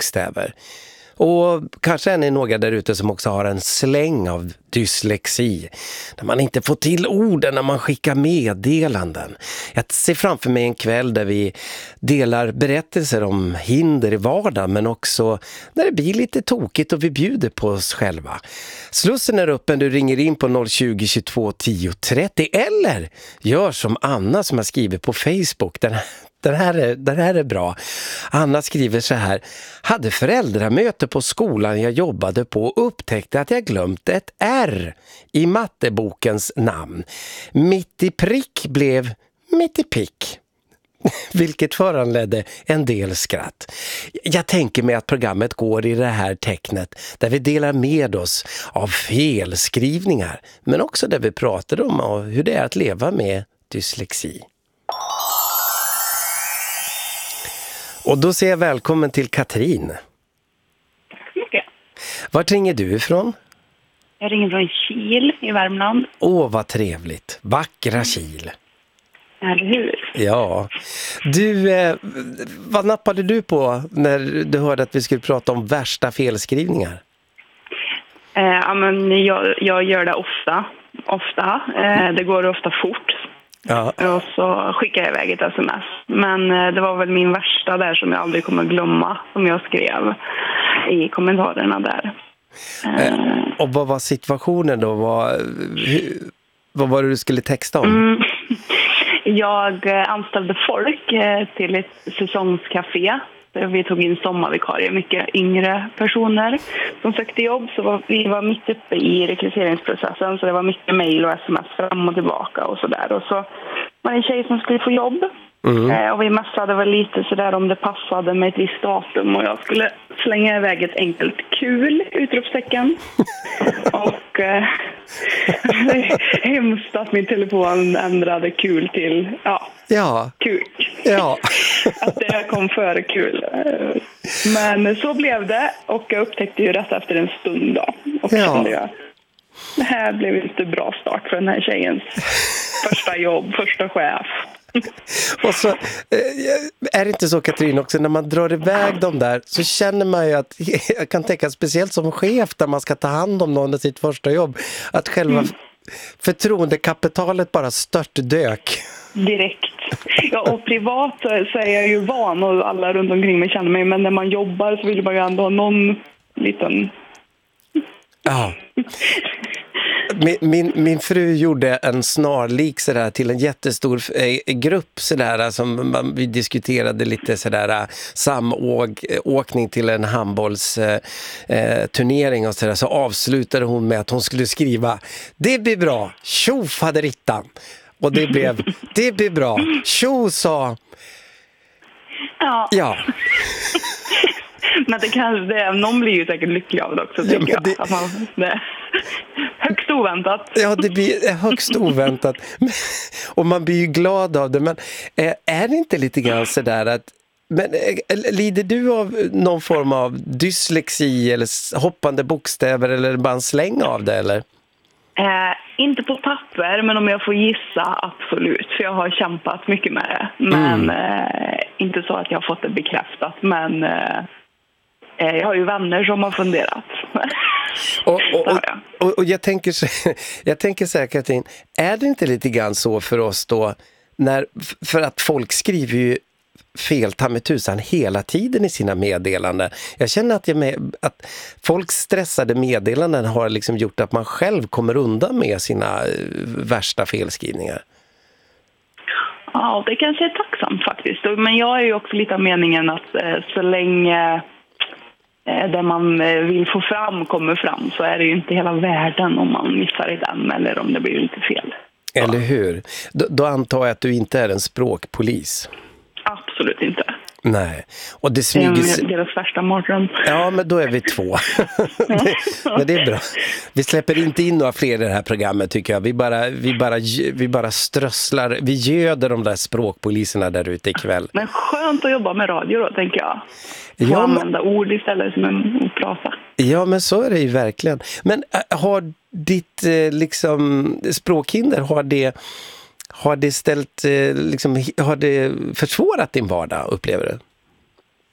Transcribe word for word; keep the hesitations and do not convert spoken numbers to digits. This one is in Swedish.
bokstäver. Och kanske är ni några där ute som också har en släng av dyslexi. När man inte får till orden när man skickar meddelanden. Jag ser framför mig en kväll där vi delar berättelser om hinder i vardagen. Men också när det blir lite tokigt och vi bjuder på oss själva. Slussen är öppen, du ringer in på noll tjugo, tjugotvå, tio, trettio. Eller gör som Anna som har skrivit på Facebook. Den här Den här, är, den här är bra. Anna skriver så här. Hade föräldramöte på skolan jag jobbade på och upptäckte att jag glömt ett R i mattebokens namn. Mitt i prick blev mitt i pick. Vilket föranledde en del skratt. Jag tänker mig att programmet går i det här tecknet där vi delar med oss av felskrivningar. Men också där vi pratar om hur det är att leva med dyslexi. Och då säger jag välkommen till Katrin. Mycket. Vart ringer du ifrån? Jag ringer från Kil i Värmland. Åh, vad trevligt. Vackra Kil. Eller hur? Ja. Du, eh, vad nappade du på när du hörde att vi skulle prata om värsta felskrivningar? Eh, ja, men jag, jag gör det ofta. Ofta. Eh, det går ofta fort. Ja. Och så skickar jag iväg ett sms. Men eh, det var väl min värsta där som jag aldrig kommer glömma. Som jag skrev i kommentarerna där. Eh, och vad var situationen då? Vad, hur, vad var det du skulle texta om? Mm. Jag anställde folk till ett säsongscafé. Vi tog in sommarvikarier, mycket yngre personer som sökte jobb. Så var, vi var mitt uppe i rekryteringsprocessen, så det var mycket mejl och sms fram och tillbaka och sådär. Och så var det en tjej som skulle få jobb. Mm. Eh, och vi mässade väl lite sådär om det passade med ett visst datum. Och jag skulle slänga iväg ett enkelt kul, utropstecken. och eh, hemskt att min telefon ändrade kul till ja, ja. kuk. Ja. Att det kom före kul. Men så blev det. Och jag upptäckte ju rätt efter en stund då. Och ja. kände jag, det här blev inte bra start för den här tjejens första jobb, första chef. Och så är det inte så, Katrin, också när man drar iväg dem där så känner man ju att, jag kan tänka speciellt som chef där man ska ta hand om någon i sitt första jobb, att själva mm. förtroendekapitalet bara stört dök. Direkt. Ja, och privat så är jag ju van och alla runt omkring mig känner mig, men när man jobbar så vill man ju ändå ha någon liten... Ja. Min, min, min fru gjorde en snarlik sådär till en jättestor eh, grupp sådär, som man, vi diskuterade lite sådär samåkning till en handbollsturnering eh, och sådär, så avslutade hon med att hon skulle skriva det blir bra, tjo faderittan. Och det blev, det blir bra, tjo sa ja. Ja. Men det kan, det, någon blir ju säkert lycklig av det också, tycker ja, det, jag. Att man, det, högst oväntat. Ja, det blir högst oväntat. Och man blir ju glad av det. Men är det inte lite grann sådär att... Men lider du av någon form av dyslexi eller hoppande bokstäver eller bara en släng av det, eller? Eh, inte på papper, men om jag får gissa, absolut. För jag har kämpat mycket med det. Men mm. eh, inte så att jag har fått det bekräftat. Men... Eh, jag har ju vänner som har funderat. och, och, och, och, och jag tänker så, jag tänker så här, Katrin, är det inte lite grann så för oss då, när, för att folk skriver ju fel ta med tusan hela tiden i sina meddelanden. Jag känner att, jag med, att folks stressade meddelanden har liksom gjort att man själv kommer undan med sina värsta felskrivningar. Ja, det kanske är tacksamt faktiskt. Men jag är ju också lite av meningen att eh, så länge där man vill få fram kommer fram, så är det ju inte hela världen om man missar i den eller om det blir lite fel. Eller hur? Då, då antar jag att du inte är en språkpolis. Absolut inte. Nej. Och det smyger... Det är deras värsta mardröm. Ja, men då är vi två. det, men det är bra. Vi släpper inte in några fler i det här programmet, tycker jag. Vi bara, vi bara, vi bara strösslar. Vi göder de där språkpoliserna där ute ikväll. Men skönt att jobba med radio då, tänker jag. Få ja, använda ord istället som en prata. Ja, men så är det ju verkligen. Men har ditt liksom språkhinder, har det... Har det ställt, liksom, har det försvårat din vardag, upplever du?